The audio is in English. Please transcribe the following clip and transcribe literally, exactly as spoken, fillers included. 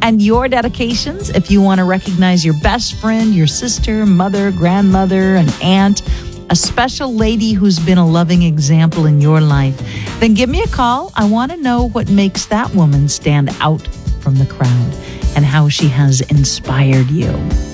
And your dedications, if you want to recognize your best friend, your sister, mother, grandmother, an aunt, a special lady who's been a loving example in your life, then give me a call. I want to know what makes that woman stand out from the crowd and how she has inspired you.